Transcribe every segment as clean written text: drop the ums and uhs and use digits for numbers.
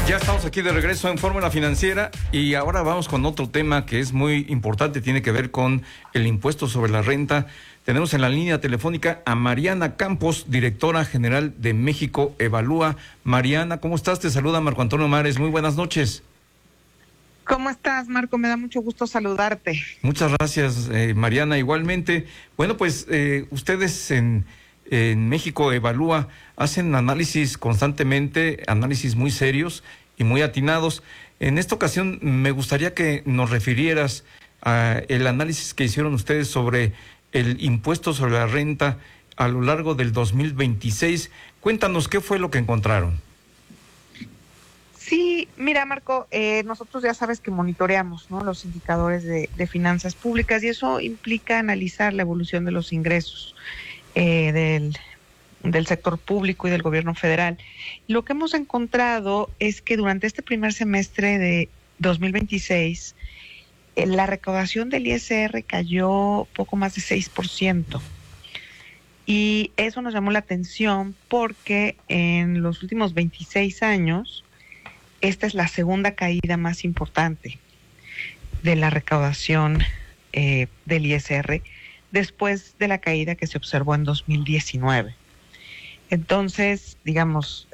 Ya estamos aquí de regreso en Fórmula Financiera y ahora vamos con otro tema que es muy importante, tiene que ver con el impuesto sobre la renta. Tenemos en la línea telefónica a Mariana Campos, directora general de México Evalúa. Mariana, ¿cómo estás? Te saluda Marco Antonio Mares. Muy buenas noches. ¿Cómo estás, Marco? Me da mucho gusto saludarte. Muchas gracias, Mariana. Igualmente, bueno, pues ustedes en México Evalúa hacen análisis constantemente, análisis muy serios y muy atinados. En esta ocasión me gustaría que nos refirieras a el análisis que hicieron ustedes sobre el impuesto sobre la renta a lo largo del 2026. Cuéntanos qué fue lo que encontraron. Sí, mira, Marco, nosotros ya sabes que monitoreamos, ¿no?, los indicadores de finanzas públicas, y eso implica analizar la evolución de los ingresos del sector público y del gobierno federal. Lo que hemos encontrado es que durante este primer semestre de 2026, la recaudación del ISR cayó poco más de 6%. Y eso nos llamó la atención porque en los últimos 26 años, esta es la segunda caída más importante de la recaudación del ISR, después de la caída que se observó en 2019. Entonces, digamos,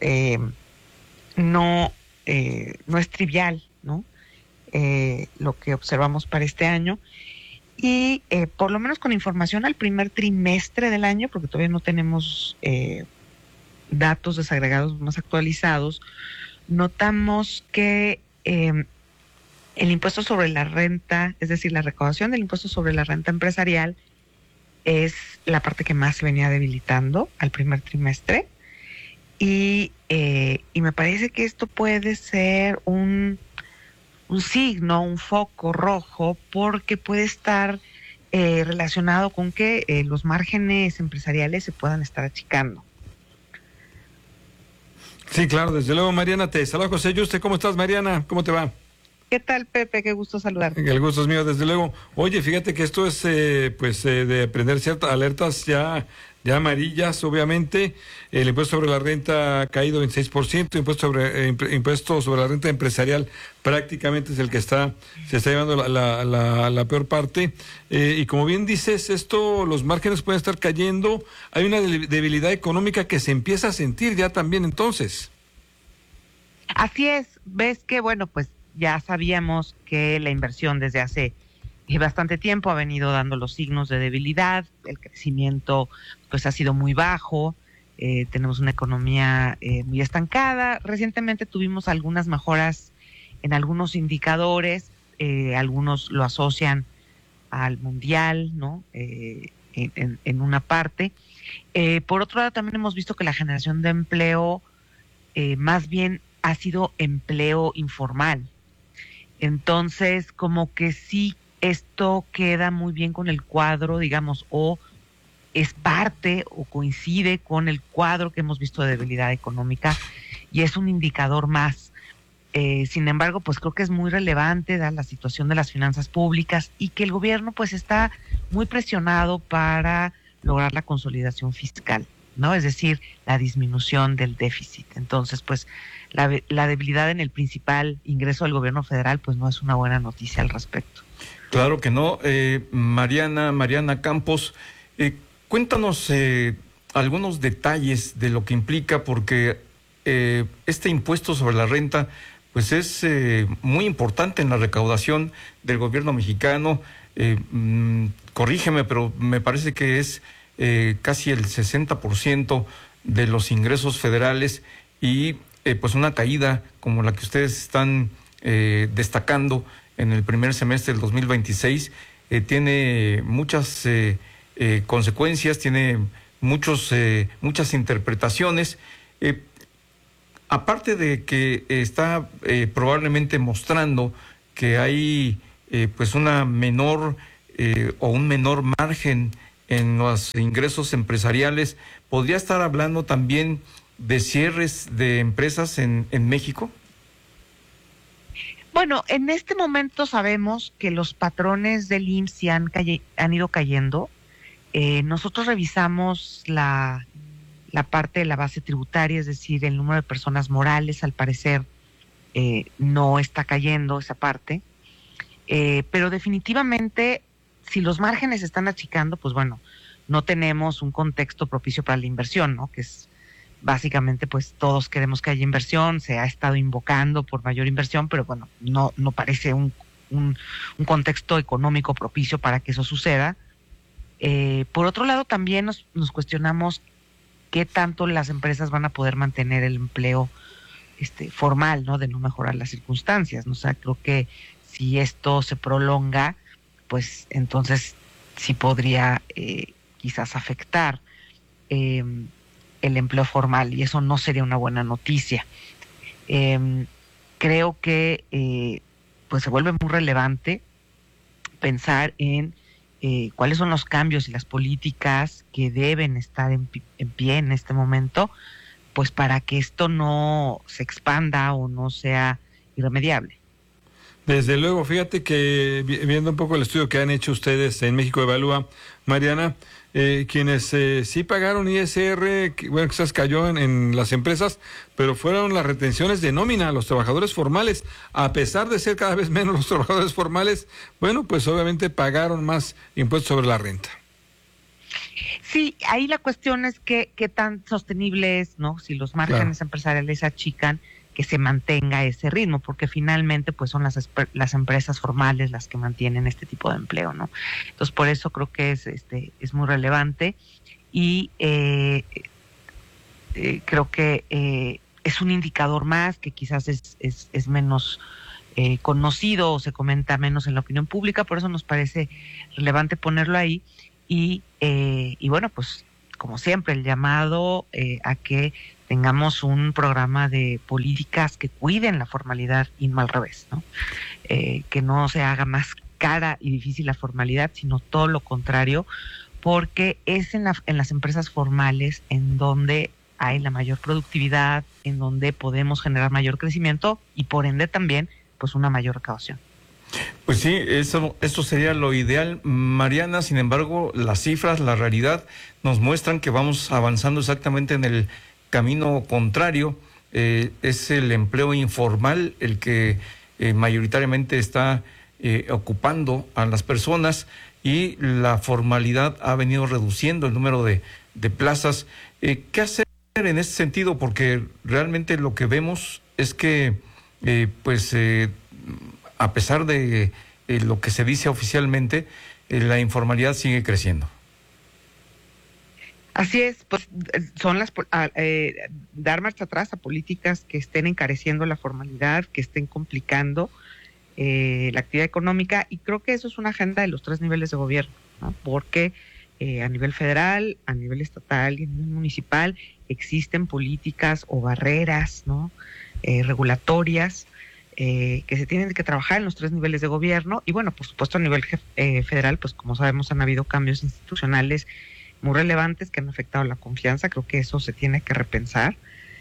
no es trivial, ¿no?, lo que observamos para este año. Y por lo menos con información al primer trimestre del año, porque todavía no tenemos datos desagregados más actualizados, notamos que el impuesto sobre la renta, es decir, la recaudación del impuesto sobre la renta empresarial, es la parte que más se venía debilitando al primer trimestre. Y me parece que esto puede ser un signo, un foco rojo, porque puede estar relacionado con que los márgenes empresariales se puedan estar achicando. Sí, claro, desde luego, Mariana. Te saluda José Yuste. ¿Cómo estás, Mariana? ¿Cómo te va? ¿Qué tal, Pepe? Qué gusto saludarte. El gusto es mío, desde luego. Oye, fíjate que esto es de prender ciertas alertas ya amarillas, obviamente. El impuesto sobre la renta ha caído en 6%, impuesto sobre la renta empresarial prácticamente es el que se está llevando la peor parte. Y como bien dices, los márgenes pueden estar cayendo. Hay una debilidad económica que se empieza a sentir ya también entonces. Así es. Ves que, bueno, pues ya sabíamos que la inversión desde hace bastante tiempo ha venido dando los signos de debilidad. El crecimiento pues ha sido muy bajo, tenemos una economía muy estancada. Recientemente tuvimos algunas mejoras en algunos indicadores, algunos lo asocian al mundial, ¿no?, en una parte. Por otro lado, también hemos visto que la generación de empleo más bien ha sido empleo informal. Entonces, como que sí, esto queda muy bien con el cuadro, digamos, o es parte o coincide con el cuadro que hemos visto de debilidad económica, y es un indicador más. Sin embargo, pues creo que es muy relevante dada la situación de las finanzas públicas y que el gobierno pues está muy presionado para lograr la consolidación fiscal, ¿no? Es decir, la disminución del déficit. Entonces, pues la debilidad en el principal ingreso del gobierno federal pues no es una buena noticia al respecto. Claro que no. Mariana Campos, cuéntanos algunos detalles de lo que implica, porque este impuesto sobre la renta pues es muy importante en la recaudación del gobierno mexicano. Corrígeme, pero me parece que es casi el 60% de los ingresos federales, y pues una caída como la que ustedes están destacando en el primer semestre del 2026 tiene muchas consecuencias, tiene muchas interpretaciones. Aparte de que está probablemente mostrando que hay pues una menor o un menor margen en los ingresos empresariales, ¿podría estar hablando también de cierres de empresas en México? Bueno, en este momento sabemos que los patrones del IMSS han ido cayendo. Nosotros revisamos la parte de la base tributaria, es decir, el número de personas morales, al parecer no está cayendo esa parte, pero definitivamente si los márgenes están achicando, pues bueno, no tenemos un contexto propicio para la inversión, ¿no? Que es básicamente, pues todos queremos que haya inversión, se ha estado invocando por mayor inversión, pero bueno, no parece un contexto económico propicio para que eso suceda. Por otro lado, también nos cuestionamos qué tanto las empresas van a poder mantener el empleo formal, ¿no? De no mejorar las circunstancias, ¿no? O sea, creo que si esto se prolonga, pues entonces sí podría quizás afectar el empleo formal, y eso no sería una buena noticia. Creo que pues se vuelve muy relevante pensar en cuáles son los cambios y las políticas que deben estar en pie en este momento, pues para que esto no se expanda o no sea irremediable. Desde luego, fíjate que viendo un poco el estudio que han hecho ustedes en México Evalúa, Mariana, quienes sí pagaron ISR, bueno, quizás cayó en las empresas, pero fueron las retenciones de nómina a los trabajadores formales. A pesar de ser cada vez menos los trabajadores formales, bueno, pues obviamente pagaron más impuestos sobre la renta. Sí, ahí la cuestión es qué tan sostenible es, ¿no? Si los márgenes empresariales achican, que se mantenga ese ritmo, porque finalmente pues son las empresas formales las que mantienen este tipo de empleo, ¿no? Entonces por eso creo que es muy relevante, y creo que es un indicador más que quizás es menos conocido o se comenta menos en la opinión pública, por eso nos parece relevante ponerlo ahí, y bueno, pues como siempre el llamado a que tengamos un programa de políticas que cuiden la formalidad y no al revés, ¿no? Que no se haga más cara y difícil la formalidad, sino todo lo contrario, porque es en las empresas formales en donde hay la mayor productividad, en donde podemos generar mayor crecimiento y por ende también pues una mayor recaudación. Pues sí, eso sería lo ideal, Mariana. Sin embargo, las cifras, la realidad nos muestran que vamos avanzando exactamente en el camino contrario. Es el empleo informal el que mayoritariamente está ocupando a las personas, y la formalidad ha venido reduciendo el número de plazas. ¿Qué hacer en ese sentido? Porque realmente lo que vemos es que a pesar de lo que se dice oficialmente, la informalidad sigue creciendo. Así es, pues son dar marcha atrás a políticas que estén encareciendo la formalidad, que estén complicando la actividad económica, y creo que eso es una agenda de los 3 niveles de gobierno, ¿no? Porque a nivel federal, a nivel estatal y a nivel municipal existen políticas o barreras, ¿no? Regulatorias que se tienen que trabajar en los 3 niveles de gobierno, y bueno, por supuesto a nivel federal, pues como sabemos han habido cambios institucionales muy relevantes que han afectado la confianza. Creo que eso se tiene que repensar,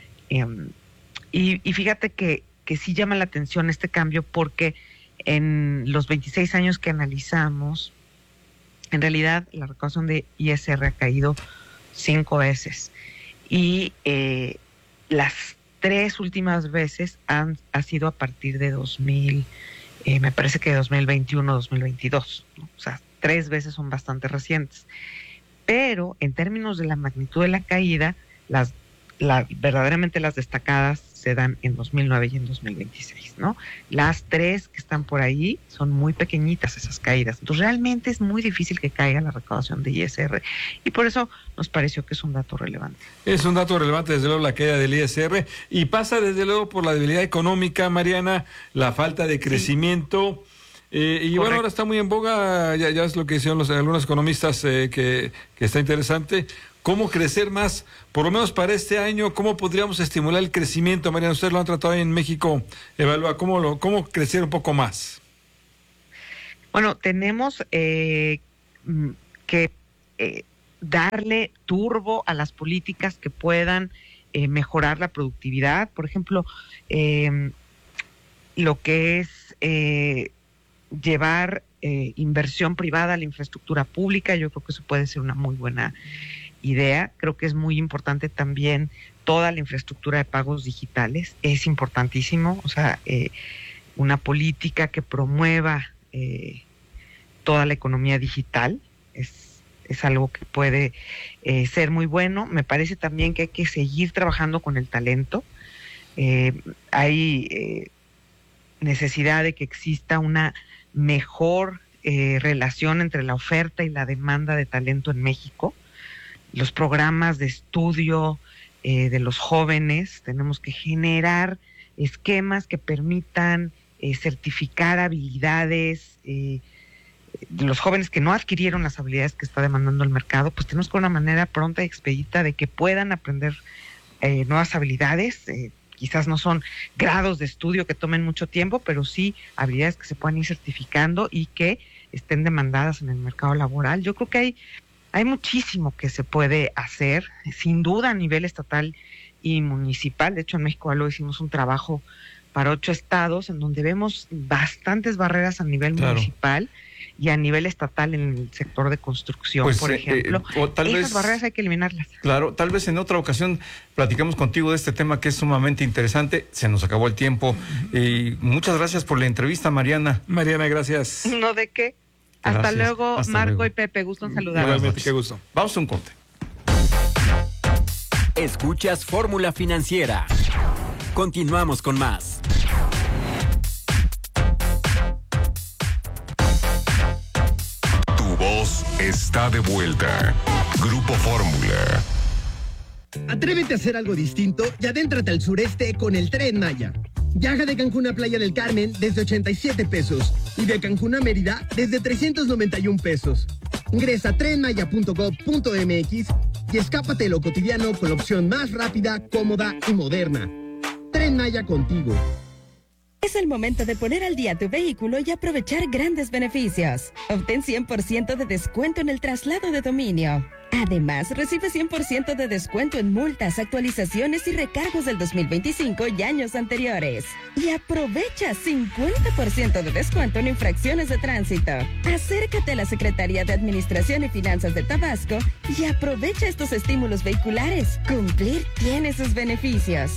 y fíjate que sí llama la atención este cambio, porque en los 26 años que analizamos, en realidad la recaudación de ISR ha caído 5 veces, y las 3 últimas veces ha sido a partir de me parece que 2021, 2022, ¿no? O sea, 3 veces son bastante recientes. Pero en términos de la magnitud de la caída, verdaderamente las destacadas se dan en 2009 y en 2026, ¿no? Las 3 que están por ahí son muy pequeñitas esas caídas. Entonces realmente es muy difícil que caiga la recaudación de ISR, y por eso nos pareció que es un dato relevante. Es un dato relevante, desde luego, la caída del ISR, y pasa desde luego por la debilidad económica, Mariana, la falta de crecimiento. Y bueno, ahora está muy en boga, ya es lo que hicieron algunos economistas, que está interesante. ¿Cómo crecer más? Por lo menos para este año, ¿cómo podríamos estimular el crecimiento? Mariana, ustedes lo han tratado en México Evalúa, ¿cómo crecer un poco más? Bueno, tenemos que darle turbo a las políticas que puedan mejorar la productividad. Por ejemplo, lo que es llevar inversión privada a la infraestructura pública, yo creo que eso puede ser una muy buena idea. Creo que es muy importante también toda la infraestructura de pagos digitales. Es importantísimo, o sea, una política que promueva toda la economía digital es algo que puede ser muy bueno. Me parece también que hay que seguir trabajando con el talento. Hay necesidad de que exista una mejor relación entre la oferta y la demanda de talento en México. Los programas de estudio de los jóvenes, tenemos que generar esquemas que permitan certificar habilidades de los jóvenes que no adquirieron las habilidades que está demandando el mercado. Pues tenemos que una manera pronta y expedita de que puedan aprender nuevas habilidades. Quizás no son grados de estudio que tomen mucho tiempo, pero sí habilidades que se puedan ir certificando y que estén demandadas en el mercado laboral. Yo creo que hay muchísimo que se puede hacer, sin duda a nivel estatal y municipal. De hecho, en México lo hicimos un trabajo para 8 estados en donde vemos bastantes barreras a nivel municipal y a nivel estatal en el sector de construcción, pues, por ejemplo. Esas barreras hay que eliminarlas. Claro, tal vez en otra ocasión platicamos contigo de este tema que es sumamente interesante. Se nos acabó el tiempo. Muchas gracias por la entrevista, Mariana. Mariana, gracias. No, ¿de qué? Gracias. Hasta luego, Hasta Marco luego. y Pepe. Gusto en saludarlos. Qué gusto. Vamos a un corte. Escuchas Fórmula Financiera. Continuamos con más. Tu voz está de vuelta. Grupo Fórmula. Atrévete a hacer algo distinto y adéntrate al sureste con el Tren Maya. Viaja de Cancún a Playa del Carmen desde 87 pesos y de Cancún a Mérida desde 391 pesos. Ingresa a trenmaya.gov.mx y escápate de lo cotidiano con la opción más rápida, cómoda y moderna. Tren Maya contigo. Es el momento de poner al día tu vehículo y aprovechar grandes beneficios. Obtén 100% de descuento en el traslado de dominio. Además, recibe 100% de descuento en multas, actualizaciones y recargos del 2025 y años anteriores. Y aprovecha 50% de descuento en infracciones de tránsito. Acércate a la Secretaría de Administración y Finanzas de Tabasco y aprovecha estos estímulos vehiculares. Cumplir tiene sus beneficios.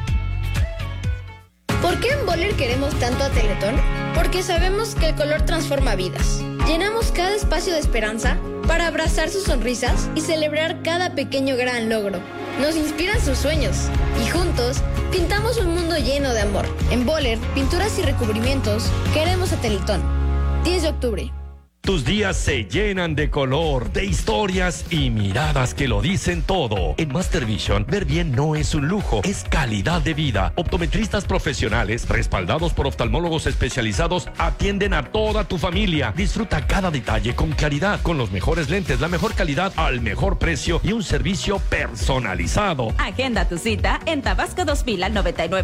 ¿Por qué en Boller queremos tanto a Teletón? Porque sabemos que el color transforma vidas. Llenamos cada espacio de esperanza para abrazar sus sonrisas y celebrar cada pequeño gran logro. Nos inspiran sus sueños y juntos pintamos un mundo lleno de amor. En Boller, pinturas y recubrimientos, queremos a Teletón. 10 de octubre. Tus días se llenan de color, de historias y miradas que lo dicen todo. En Master Vision, ver bien no es un lujo, es calidad de vida. Optometristas profesionales, respaldados por oftalmólogos especializados, atienden a toda tu familia. Disfruta cada detalle con claridad, con los mejores lentes, la mejor calidad, al mejor precio y un servicio personalizado. Agenda tu cita en Tabasco 2000 al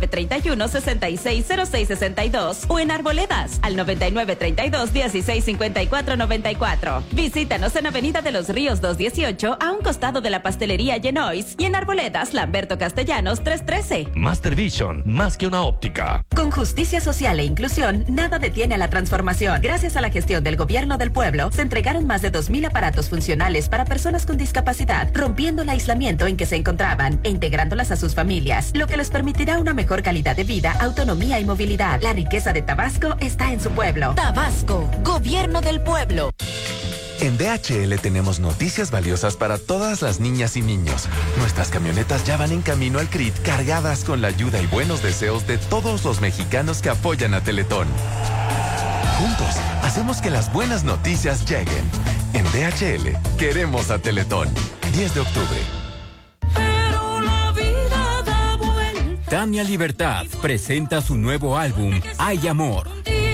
9931-660662 o en Arboledas al 9932-1654-94. Visítanos en Avenida de los Ríos 218 a un costado de la pastelería Genois y en Arboledas Lamberto Castellanos 313. Master Vision, más que una óptica. Con justicia social e inclusión, nada detiene a la transformación. Gracias a la gestión del Gobierno del Pueblo, se entregaron más de 2,000 aparatos funcionales para personas con discapacidad, rompiendo el aislamiento en que se encontraban e integrándolas a sus familias, lo que les permitirá una mejor calidad de vida, autonomía y movilidad. La riqueza de Tabasco está en su pueblo. Tabasco, Gobierno del Pueblo. En DHL tenemos noticias valiosas para todas las niñas y niños. Nuestras camionetas ya van en camino al CRIT cargadas con la ayuda y buenos deseos de todos los mexicanos que apoyan a Teletón. Juntos, hacemos que las buenas noticias lleguen. En DHL, queremos a Teletón. 10 de octubre. Pero la vida da vuelta. Tania Libertad presenta su nuevo álbum, Hay Amor.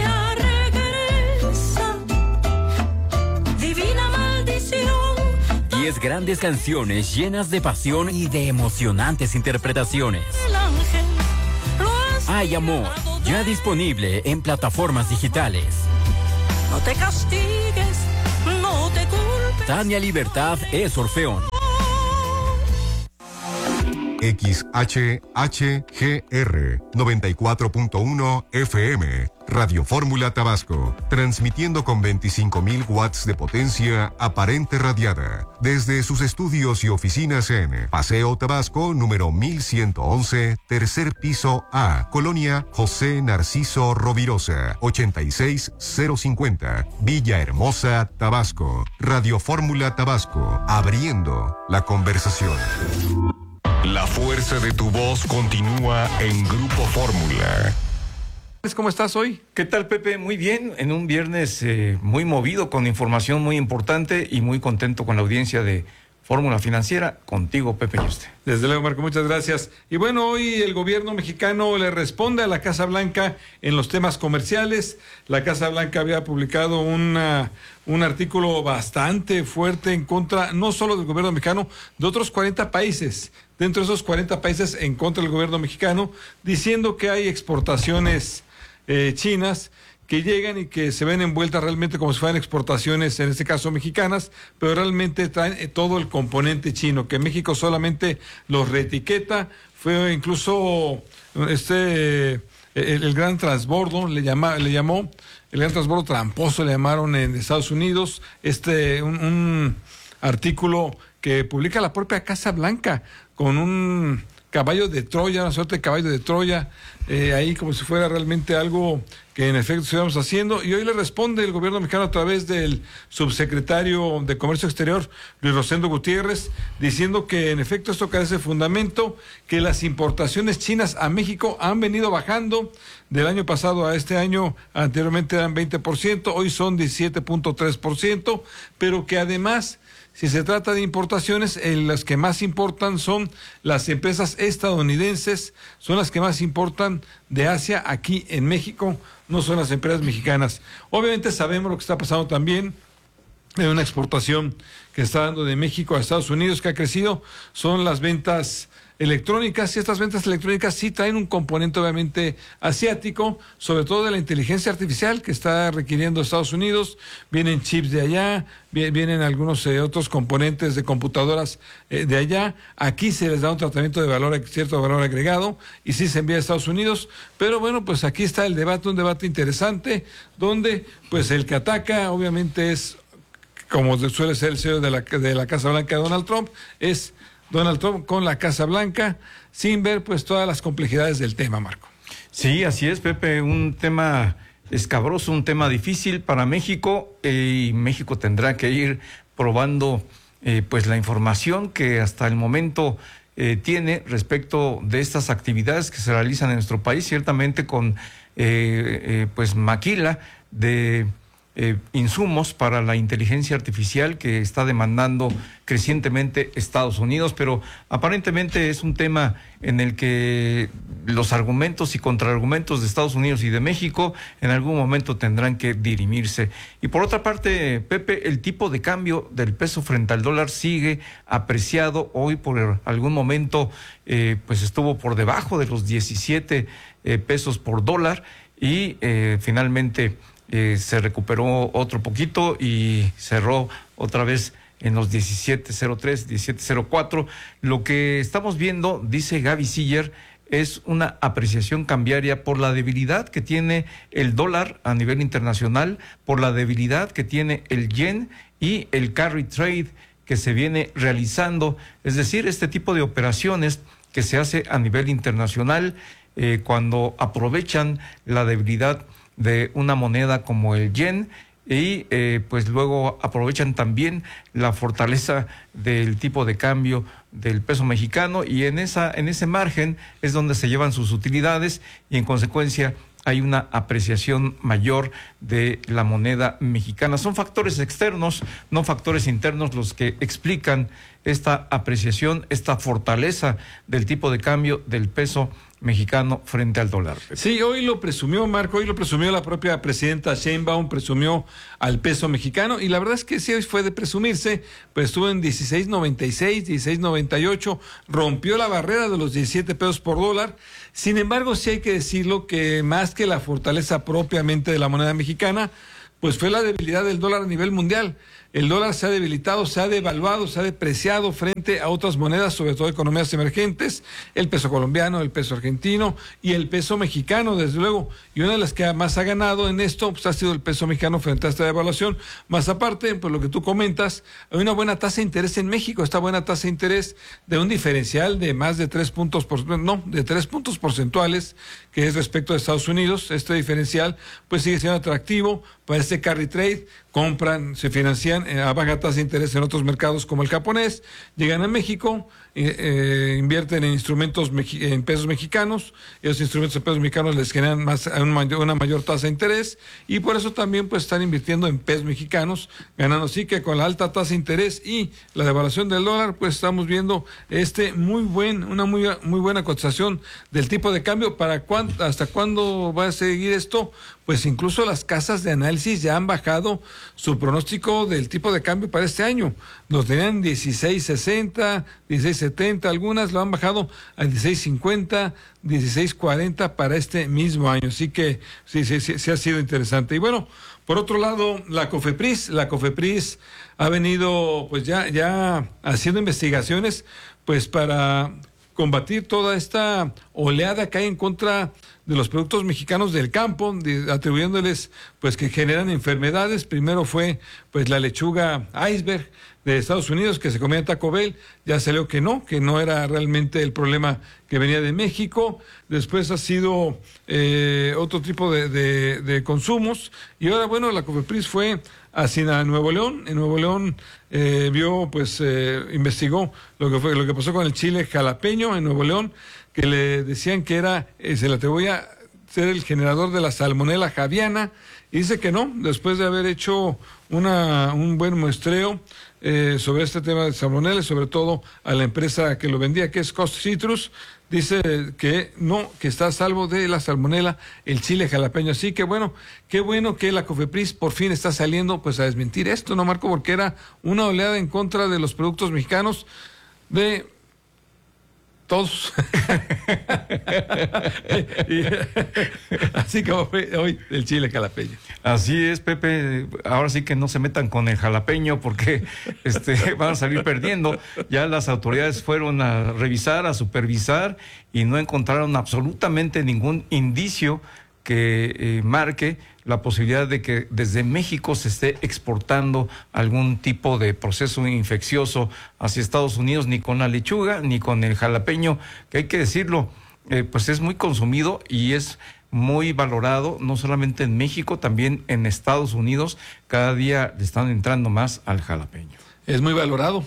10 grandes canciones llenas de pasión y de emocionantes interpretaciones. Hay Amor, ya disponible en plataformas digitales. No te castigues, no te culpes. Tania Libertad es Orfeón. XHHGR 94.1 FM, Radio Fórmula Tabasco, transmitiendo con 25.000 watts de potencia aparente radiada, desde sus estudios y oficinas en Paseo Tabasco, número 1111, tercer piso A, Colonia José Narciso Rovirosa, 86050, Villahermosa, Tabasco. Radio Fórmula Tabasco, abriendo la conversación. La fuerza de tu voz continúa en Grupo Fórmula. ¿Cómo estás hoy? ¿Qué tal, Pepe? Muy bien, en un viernes muy movido, con información muy importante y muy contento con la audiencia de Fórmula Financiera. Contigo, Pepe Yuste. Desde luego, Marco, muchas gracias. Y bueno, hoy el gobierno mexicano le responde a la Casa Blanca en los temas comerciales. La Casa Blanca había publicado un artículo bastante fuerte en contra, no solo del gobierno mexicano, de otros 40 países. Dentro de esos 40 países en contra del gobierno mexicano, diciendo que hay exportaciones chinas que llegan y que se ven envueltas realmente como si fueran exportaciones, en este caso mexicanas, pero realmente traen todo el componente chino, que México solamente los reetiqueta. Fue incluso el gran transbordo, le llamó, el gran transbordo tramposo, le llamaron en Estados Unidos, un artículo que publica la propia Casa Blanca, con un caballo de Troya, una suerte de caballo de Troya, ahí como si fuera realmente algo que en efecto estuviéramos haciendo. Y hoy le responde el gobierno mexicano a través del subsecretario de Comercio Exterior, Luis Rosendo Gutiérrez, diciendo que en efecto esto carece de fundamento, que las importaciones chinas a México han venido bajando del año pasado a este año. Anteriormente eran 20%, hoy son 17.3%, pero que además, si se trata de importaciones, las que más importan son las empresas estadounidenses, son las que más importan de Asia aquí en México, no son las empresas mexicanas. Obviamente sabemos lo que está pasando también en una exportación que está dando de México a Estados Unidos, que ha crecido, son las ventas electrónicas, y estas ventas electrónicas sí traen un componente obviamente asiático, sobre todo de la inteligencia artificial que está requiriendo Estados Unidos. Vienen chips de allá, vienen algunos otros componentes de computadoras de allá. Aquí se les da un tratamiento de cierto valor agregado, y sí se envía a Estados Unidos. Pero bueno, pues aquí está el debate, un debate interesante, donde pues el que ataca obviamente es, como suele ser el CEO de la Casa Blanca, Donald Trump, es Donald Trump con la Casa Blanca, sin ver pues todas las complejidades del tema, Marco. Sí, así es, Pepe, un tema escabroso, un tema difícil para México, y México tendrá que ir probando pues la información que hasta el momento tiene respecto de estas actividades que se realizan en nuestro país, ciertamente con pues maquila de insumos para la inteligencia artificial que está demandando crecientemente Estados Unidos, pero aparentemente es un tema en el que los argumentos y contraargumentos de Estados Unidos y de México en algún momento tendrán que dirimirse. Y por otra parte, Pepe, el tipo de cambio del peso frente al dólar sigue apreciado. Hoy por algún momento pues estuvo por debajo de los 17 pesos por dólar, y finalmente se recuperó otro poquito y cerró otra vez en los 17.03, 17.04. Lo que estamos viendo, dice Gaby Siller, es una apreciación cambiaria por la debilidad que tiene el dólar a nivel internacional, por la debilidad que tiene el yen y el carry trade que se viene realizando, es decir, este tipo de operaciones que se hace a nivel internacional cuando aprovechan la debilidad de una moneda como el yen, y pues luego aprovechan también la fortaleza del tipo de cambio del peso mexicano, y en ese margen es donde se llevan sus utilidades, y en consecuencia hay una apreciación mayor de la moneda mexicana. Son factores externos, no factores internos, los que explican esta apreciación, esta fortaleza del tipo de cambio del peso mexicano frente al dólar. Sí, hoy lo presumió, Marco, hoy lo presumió la propia presidenta Sheinbaum, presumió al peso mexicano, y la verdad es que sí, hoy fue de presumirse, pues estuvo en 16.96, 16.98, rompió la barrera de los 17 pesos por dólar. Sin embargo, sí hay que decirlo que más que la fortaleza propiamente de la moneda mexicana, pues fue la debilidad del dólar a nivel mundial. el dólar se ha debilitado, se ha devaluado, se ha depreciado frente a otras monedas, sobre todo economías emergentes, el peso colombiano, el peso argentino y el peso mexicano, desde luego. Y una de las que más ha ganado en esto pues, ha sido el peso mexicano frente a esta devaluación. Más aparte, por lo que tú comentas, hay una buena tasa de interés en México, esta buena tasa de interés de un diferencial de más de 3 puntos porcentuales, que es respecto a Estados Unidos. Este diferencial pues sigue siendo atractivo para este carry trade. Compran, se financian a baja tasa de interés en otros mercados como el japonés, llegan a México, invierten en instrumentos en pesos mexicanos, y los instrumentos en pesos mexicanos les generan una mayor tasa de interés, y por eso también pues están invirtiendo en pesos mexicanos, ganando. Así que con la alta tasa de interés y la devaluación del dólar, pues estamos viendo una muy buena cotización del tipo de cambio. ¿Hasta cuándo va a seguir esto? Pues incluso las casas de análisis ya han bajado su pronóstico del tipo de cambio para este año. Nos tenían 16.60, 16.70, algunas lo han bajado a 16.50, 16.40 para este mismo año. Así que sí ha sido interesante. Y bueno, por otro lado, la COFEPRIS ha venido pues ya haciendo investigaciones pues para combatir toda esta oleada que hay en contra de los productos mexicanos del campo, atribuyéndoles pues que generan enfermedades. Primero fue pues la lechuga iceberg de Estados Unidos que se comía en Taco Bell, ya salió que no era realmente el problema que venía de México. Después ha sido otro tipo de consumos, y ahora bueno, la COFEPRIS fue hacia Nuevo León. En Nuevo León investigó lo que pasó con el chile jalapeño en Nuevo León, que le decían que se le atribuía ser el generador de la salmonela javiana, y dice que no, después de haber hecho un buen muestreo sobre este tema de salmonela, sobre todo a la empresa que lo vendía, que es Cost Citrus, dice que no, que está a salvo de la salmonela el chile jalapeño. Así que bueno, qué bueno que la COFEPRIS por fin está saliendo pues a desmentir esto, ¿no, Marco? Porque era una oleada en contra de los productos mexicanos de todos. Así como fue hoy el chile jalapeño. Así es, Pepe. Ahora sí que no se metan con el jalapeño porque van a salir perdiendo. Ya las autoridades fueron a revisar, a supervisar, y no encontraron absolutamente ningún indicio que marque la posibilidad de que desde México se esté exportando algún tipo de proceso infeccioso hacia Estados Unidos, ni con la lechuga, ni con el jalapeño, que hay que decirlo, pues es muy consumido y es muy valorado, no solamente en México, también en Estados Unidos. Cada día le están entrando más al jalapeño. Es muy valorado.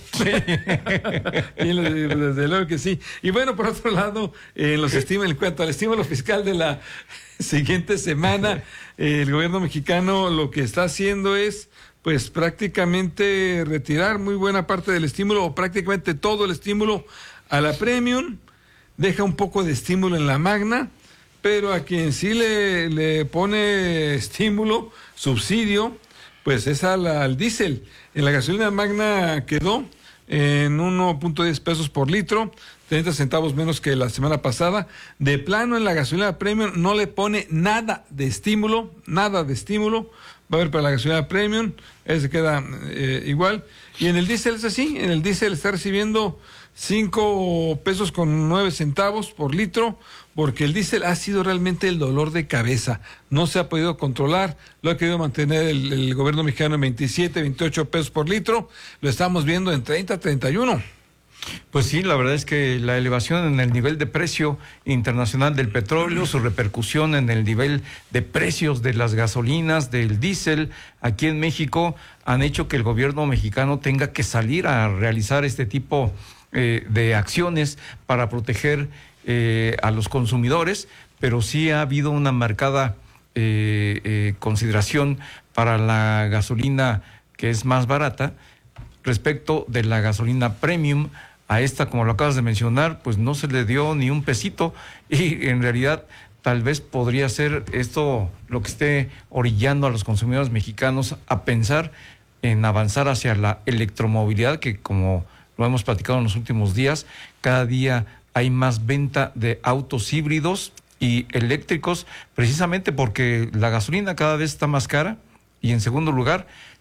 Desde luego que sí. Y bueno, por otro lado, en cuanto al estímulo fiscal de la siguiente semana, el gobierno mexicano lo que está haciendo es pues prácticamente retirar muy buena parte del estímulo, o prácticamente todo el estímulo a la Premium, deja un poco de estímulo en la Magna, pero a quien sí le pone estímulo, subsidio, pues es al diésel. En la gasolina Magna quedó en 1.10 pesos por litro, 30 centavos menos que la semana pasada. De plano, en la gasolina Premium no le pone nada de estímulo. Va a haber para la gasolina Premium, se queda igual. Y en el diésel es así, en el diésel está recibiendo 5 pesos con 9 centavos por litro, porque el diésel ha sido realmente el dolor de cabeza. No se ha podido controlar, lo ha querido mantener el gobierno mexicano en 27, 28 pesos por litro. Lo estamos viendo en 30, 31. Pues sí, la verdad es que la elevación en el nivel de precio internacional del petróleo, su repercusión en el nivel de precios de las gasolinas, del diésel, aquí en México, han hecho que el gobierno mexicano tenga que salir a realizar este tipo de acciones para proteger a los consumidores, pero sí ha habido una marcada consideración para la gasolina que es más barata respecto de la gasolina premium. A esta, como lo acabas de mencionar, pues no se le dio ni un pesito, y en realidad tal vez podría ser esto lo que esté orillando a los consumidores mexicanos a pensar en avanzar hacia la electromovilidad, que como lo hemos platicado en los últimos días, cada día hay más venta de autos híbridos y eléctricos, precisamente porque la gasolina cada vez está más cara, y en segundo lugar,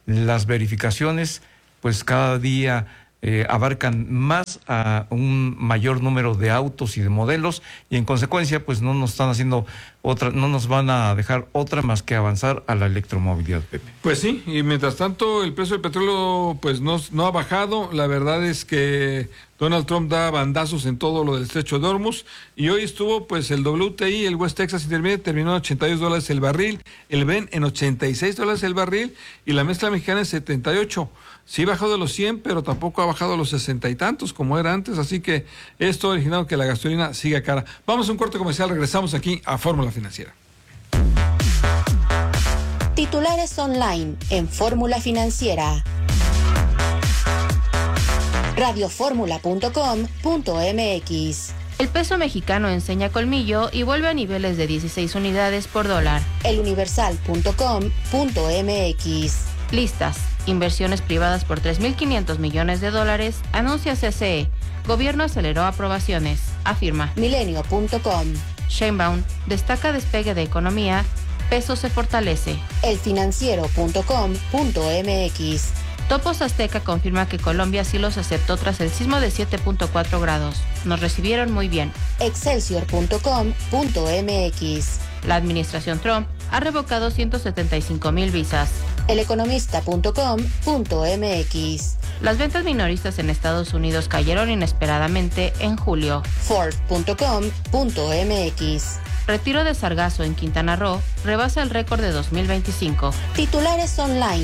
las verificaciones pues cada día abarcan más a un mayor número de autos y de modelos, y en consecuencia pues no nos están haciendo otra, no nos van a dejar otra más que avanzar a la electromovilidad, Pepe. Pues sí, y mientras tanto el precio del petróleo pues no ha bajado. La verdad es que Donald Trump da bandazos en todo lo del estrecho de Hormuz, y hoy estuvo pues el WTI, el West Texas Intermediate, terminó en $82 el barril, el Brent en $86 el barril, y la mezcla mexicana en 78. Sí bajó de los 100, pero tampoco ha bajado a los 60 y tantos como era antes, así que esto ha originado que la gasolina siga cara. Vamos a un corte comercial, regresamos aquí a Fórmula Financiera. Titulares online en Fórmula Financiera. radioformula.com.mx. El peso mexicano enseña colmillo y vuelve a niveles de 16 unidades por dólar. eluniversal.com.mx. Listas. Inversiones privadas por $3.500 millones, anuncia CCE. Gobierno aceleró aprobaciones, afirma. Milenio.com. Sheinbaum destaca despegue de economía, peso se fortalece. elfinanciero.com.mx. Topos Azteca confirma que Colombia sí los aceptó tras el sismo de 7.4 grados. Nos recibieron muy bien. Excelsior.com.mx. La administración Trump ha revocado 175,000 visas. eleconomista.com.mx. Las ventas minoristas en Estados Unidos cayeron inesperadamente en julio. Ford.com.mx. Retiro de sargazo en Quintana Roo rebasa el récord de 2025. Titulares online